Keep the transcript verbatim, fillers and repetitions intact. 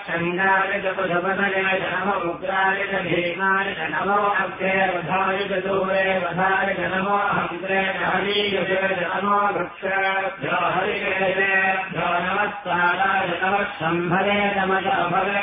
शङ्गाय च पुषपतये च नमो उग्राय च भीमाय च नमो अग्रे वधाय च दूरे वधाय च नमो हन्त्रे च हरीयुषे च नमो वृक्षेभ्यो हरिकेशेभ्यो नमस्काराय नमः शम्भरे नमः अभरे